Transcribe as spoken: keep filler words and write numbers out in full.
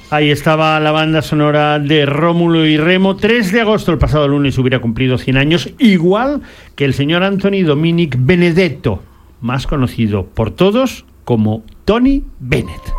Ahí estaba la banda sonora de Rómulo y Remo. tres de agosto, el pasado lunes, hubiera cumplido cien años, igual que el señor Anthony Dominic Benedetto, más conocido por todos como Tony Bennett.